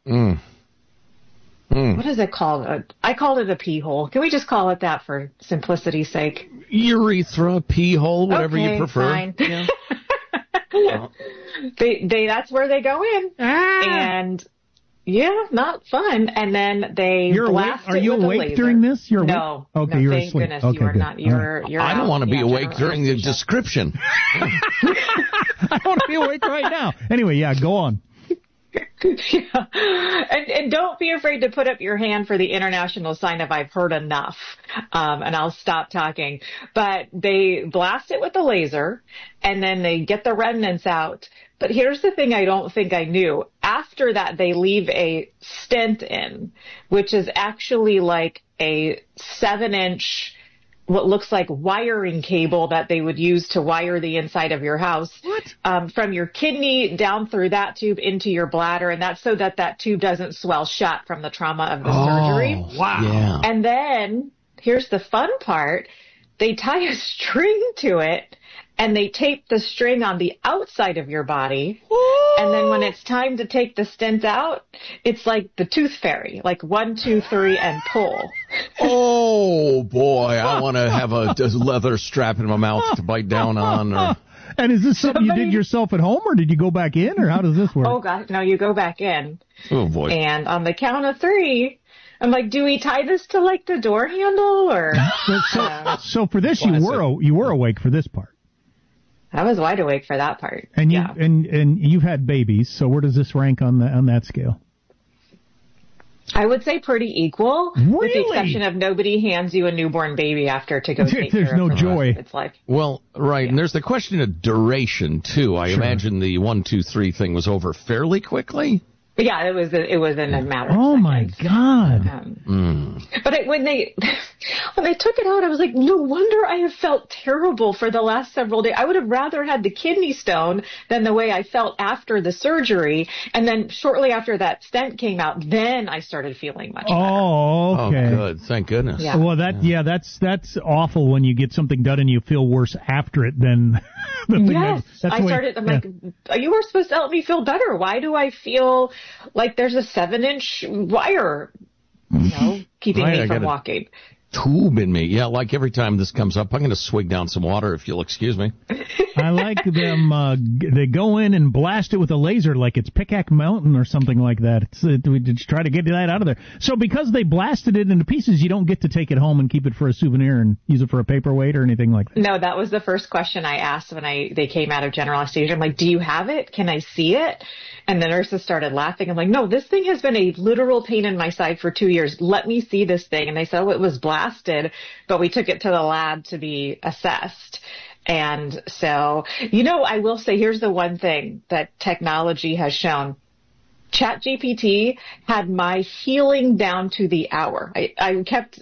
Mm. What is it called? I called it a pee hole. Can we just call it that for simplicity's sake? Urethra, pee hole, whatever you prefer. Fine. Yeah. That's where they go in. And yeah, not fun. And then they blast Are it you with a awake laser. during this? You're awake? No. Okay, no, you're thank asleep. goodness Okay, you are good. not. You're I don't out. want to be awake general during the anesthesia. description. I want to be awake right now. Anyway, yeah, go on. Yeah. And don't be afraid to put up your hand for the international sign of I've heard enough, and I'll stop talking. But they blast it with a laser, and then they get the remnants out. But here's the thing I don't think I knew. After that, they leave a stent in, which is actually like a 7-inch, what looks like wiring cable that they would use to wire the inside of your house. What? From your kidney down through that tube into your bladder, and that's so that tube doesn't swell shut from the trauma of the surgery. Wow. Yeah. And then, here's the fun part, they tie a string to it, and they tape the string on the outside of your body. And then when it's time to take the stent out, it's like the tooth fairy, like 1, 2, 3, and pull. Oh, boy, I want to have a leather strap in my mouth to bite down on. Or... And is this something you did yourself at home, or did you go back in, or how does this work? Oh, God, no, you go back in. Oh, boy. And on the count of 3, I'm like, do we tie this to, like, the door handle, or? So for this, you were awake for this part. I was wide awake for that part. And you've had babies, so where does this rank on that scale? I would say pretty equal, with the exception of nobody hands you a newborn baby after to go take There's care no of joy. It's like, well, right, and there's the question of duration too. I imagine the 1, 2, 3 thing was over fairly quickly. yeah, it was in a matter of Oh seconds. my God! But when they took it out, I was like, no wonder I have felt terrible for the last several days. I would have rather had the kidney stone than the way I felt after the surgery. And then shortly after that stent came out, then I started feeling much better. Oh, okay. Oh, good. Thank goodness. Yeah. Well, that's awful when you get something done and you feel worse after it than the thing. Yes, I'm like, you were supposed to help me feel better. Why do I feel like there's a 7-inch wire, keeping me from walking? Tube in me. Yeah, like every time this comes up, I'm going to swig down some water if you'll excuse me. I like them. They go in and blast it with a laser like it's Pickaxe Mountain or something like that. We just try to get that out of there. So because they blasted it into pieces, you don't get to take it home and keep it for a souvenir and use it for a paperweight or anything like that. No, that was the first question I asked when they came out of general anesthesia. I'm like, do you have it? Can I see it? And the nurses started laughing. I'm like, no, this thing has been a literal pain in my side for 2 years. Let me see this thing. And they said, oh, it was blasted, but we took it to the lab to be assessed. And so, I will say, here's the one thing that technology has shown. ChatGPT had my healing down to the hour. I kept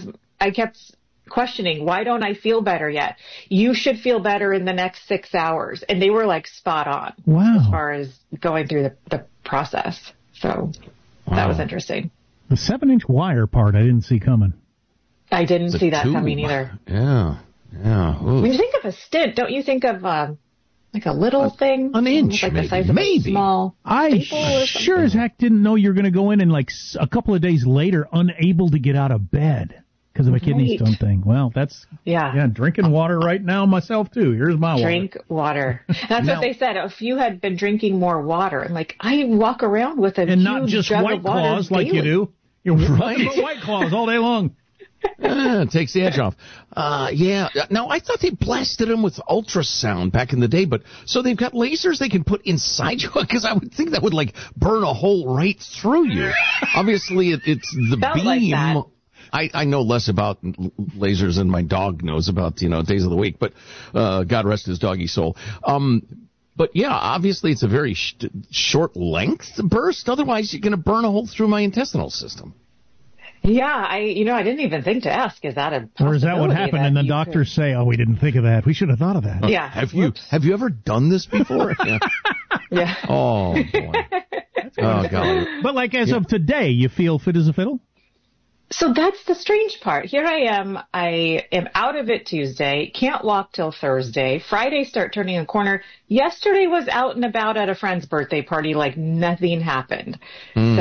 questioning, why don't I feel better yet? You should feel better in the next 6 hours. And they were like spot on. Wow. As far as going through the process. So that was interesting. The 7-inch wire part I didn't see coming. I didn't see that coming either. Yeah. Ooh. When you think of a stent, don't you think of like a little thing? An inch, like maybe. the size of a small I staple or sure as heck didn't know you were going to go in and like a couple of days later unable to get out of bed because of a kidney stone thing. Well, that's drinking water right now myself too. Here's my water. Drink water. That's what they said. If you had been drinking more water, and like I walk around with a and huge not just jug White of water Claws like you daily. do. You're right. White Claws all day long. It takes the edge off. Now, I thought they blasted them with ultrasound back in the day, but so they've got lasers they can put inside you? Because I would think that would, like, burn a hole right through you. Obviously, it's the Felt beam. like that. I know less about lasers than my dog knows about, days of the week, but God rest his doggy soul. But, yeah, obviously it's a very short length burst. Otherwise, you're going to burn a hole through my intestinal system. Yeah, I didn't even think to ask, is that a possibility? Or is that what happened? And the doctors say, oh, we didn't think of that. We should have thought of that. Yeah. Have you ever done this before? Yeah. Oh, boy. Oh, golly. But like as of today, you feel fit as a fiddle? So that's the strange part. Here I am out of it Tuesday, can't walk till Thursday. Friday start turning a corner. Yesterday was out and about at a friend's birthday party like nothing happened.